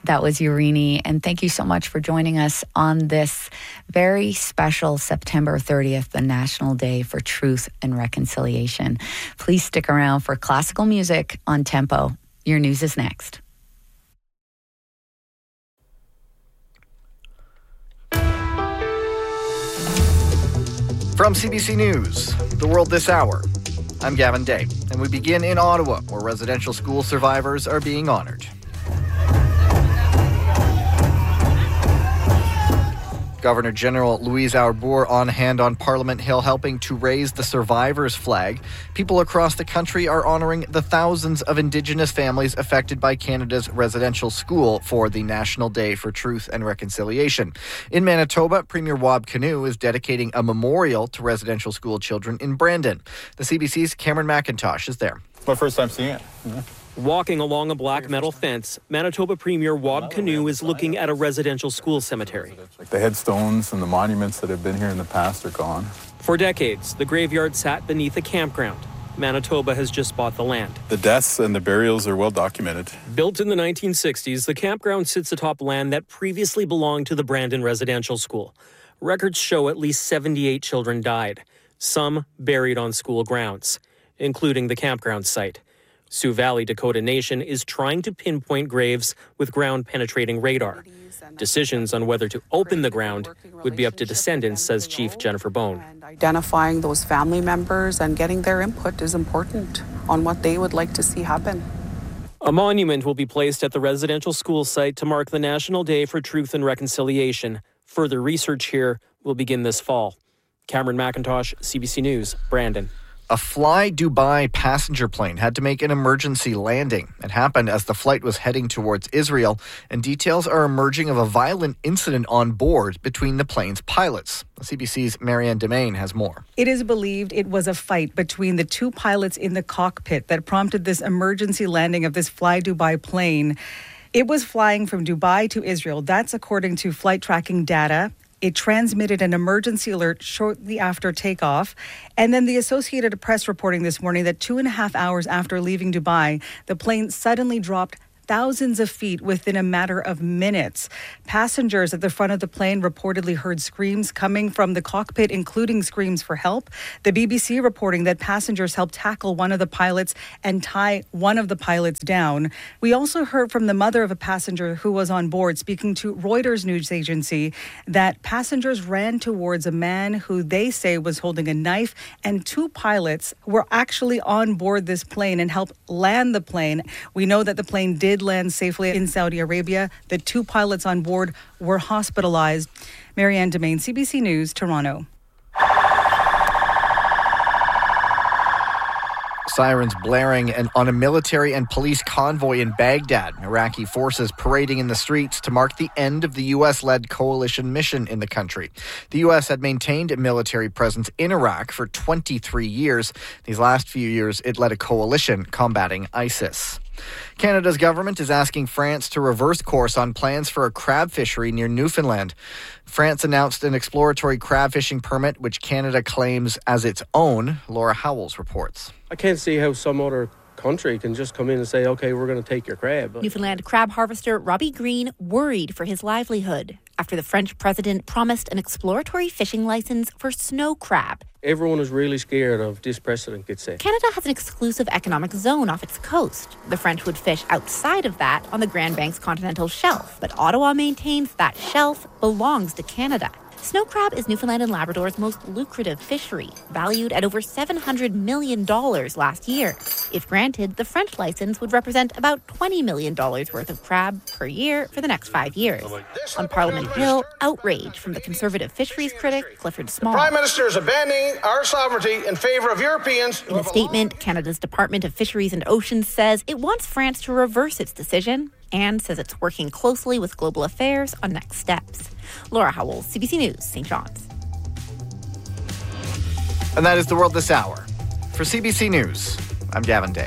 That was Urini, and thank you so much for joining us on this very special September 30th, the National Day for Truth and Reconciliation. Please stick around for classical music on Tempo. Your news is next. From CBC News, The World This Hour, I'm Gavin Day, and we begin in Ottawa, where residential school survivors are being honored. Governor General Louise Arbour on hand on Parliament Hill helping to raise the survivors' flag. People across the country are honoring the thousands of Indigenous families affected by Canada's residential school for the National Day for Truth and Reconciliation. In Manitoba, Premier Wab Kinew is dedicating a memorial to residential school children in Brandon. The CBC's Cameron McIntosh is there. It's my first time seeing it. Yeah. Walking along a black metal fence, Manitoba Premier Wab Kinew is looking at a residential school cemetery. The headstones and the monuments that have been here in the past are gone. For decades, the graveyard sat beneath a campground. Manitoba has just bought the land. The deaths and the burials are well documented. Built in the 1960s, the campground sits atop land that previously belonged to the Brandon Residential School. Records show at least 78 children died, some buried on school grounds, including the campground site. Sioux Valley Dakota Nation is trying to pinpoint graves with ground-penetrating radar. Decisions on whether to open the ground would be up to descendants, says Chief Jennifer Bone. Identifying those family members and getting their input is important on what they would like to see happen. A monument will be placed at the residential school site to mark the National Day for Truth and Reconciliation. Further research here will begin this fall. Cameron McIntosh, CBC News, Brandon. A Fly Dubai passenger plane had to make an emergency landing. It happened as the flight was heading towards Israel, and details are emerging of a violent incident on board between the plane's pilots. CBC's Marianne Demain has more. It is believed it was a fight between the two pilots in the cockpit that prompted this emergency landing of this Fly Dubai plane. It was flying from Dubai to Israel. That's according to flight tracking data. It transmitted an emergency alert shortly after takeoff. And then the Associated Press reporting this morning that 2.5 hours after leaving Dubai, the plane suddenly dropped thousands of feet within a matter of minutes. Passengers at the front of the plane reportedly heard screams coming from the cockpit, including screams for help. The BBC reporting that passengers helped tackle one of the pilots and tie one of the pilots down. We also heard from the mother of a passenger who was on board, speaking to Reuters news agency, that passengers ran towards a man who they say was holding a knife, and two pilots were actually on board this plane and helped land the plane. We know that the plane did land safely in Saudi Arabia. The two pilots on board were hospitalized. Marianne Demain, CBC News, Toronto. Sirens blaring on a military and police convoy in Baghdad. Iraqi forces parading in the streets to mark the end of the U.S.-led coalition mission in the country. The U.S. had maintained a military presence in Iraq for 23 years. These last few years, it led a coalition combating ISIS. Canada's government is asking France to reverse course on plans for a crab fishery near Newfoundland. France announced an exploratory crab fishing permit, which Canada claims as its own. Laura Howells reports. I can't see how some other country can just come in and say, okay, we're going to take your crab. Newfoundland crab harvester Robbie Green worried for his livelihood after the French president promised an exploratory fishing license for snow crab. Everyone is really scared of this precedent gets set. Canada has an exclusive economic zone off its coast. The French would fish outside of that on the Grand Banks continental shelf, but Ottawa maintains that shelf belongs to Canada. Snow crab is Newfoundland and Labrador's most lucrative fishery, valued at over $700 million last year. If granted, the French license would represent about $20 million worth of crab per year for the next 5 years. On Parliament Hill, outrage from the Conservative fisheries critic Clifford Small. The Prime Minister is abandoning our sovereignty in favour of Europeans. In a statement, Canada's Department of Fisheries and Oceans says it wants France to reverse its decision and says it's working closely with Global Affairs on next steps. Laura Howells, CBC News, St. John's. And that is The World This Hour. For CBC News, I'm Gavin Day.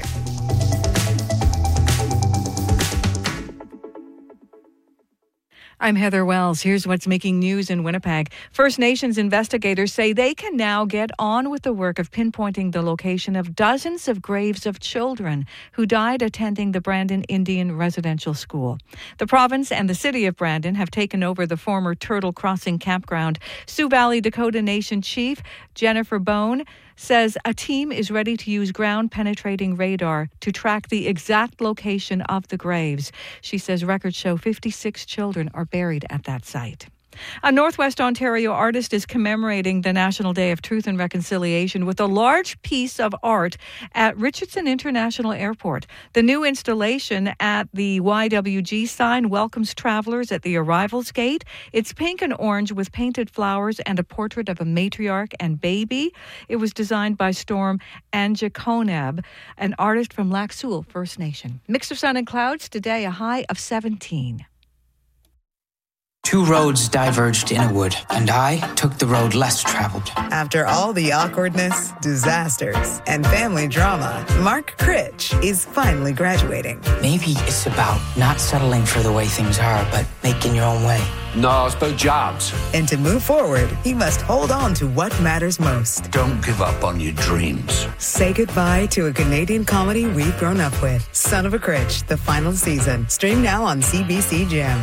I'm Heather Wells. Here's what's making news in Winnipeg. First Nations investigators say they can now get on with the work of pinpointing the location of dozens of graves of children who died attending the Brandon Indian Residential School. The province and the city of Brandon have taken over the former Turtle Crossing campground. Sioux Valley Dakota Nation Chief Jennifer Bone says a team is ready to use ground-penetrating radar to track the exact location of the graves. She says records show 56 children are buried at that site. A Northwest Ontario artist is commemorating the National Day of Truth and Reconciliation with a large piece of art at Richardson International Airport. The new installation at the YWG sign welcomes travelers at the arrivals gate. It's pink and orange with painted flowers and a portrait of a matriarch and baby. It was designed by Storm Anjakoneb, an artist from Lac Seul First Nation. Mix of sun and clouds, today a high of 17. Two roads diverged in a wood, and I took the road less traveled. After all the awkwardness, disasters, and family drama, Mark Critch is finally graduating. Maybe it's about not settling for the way things are, but making your own way. No, it's about jobs. And to move forward, he must hold on to what matters most. Don't give up on your dreams. Say goodbye to a Canadian comedy we've grown up with. Son of a Critch, the final season. Stream now on CBC Gem.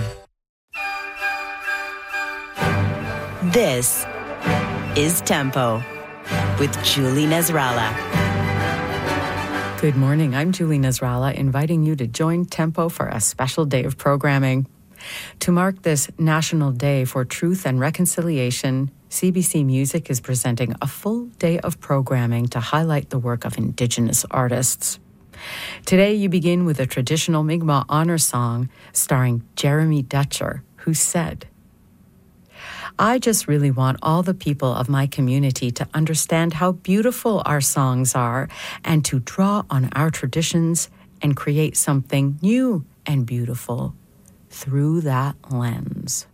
This is Tempo with Julie Nasrallah. Good morning. I'm Julie Nasrallah, inviting you to join Tempo for a special day of programming. To mark this National Day for Truth and Reconciliation, CBC Music is presenting a full day of programming to highlight the work of Indigenous artists. Today, you begin with a traditional Mi'kmaq honor song starring Jeremy Dutcher, who said, "I just really want all the people of my community to understand how beautiful our songs are and to draw on our traditions and create something new and beautiful through that lens."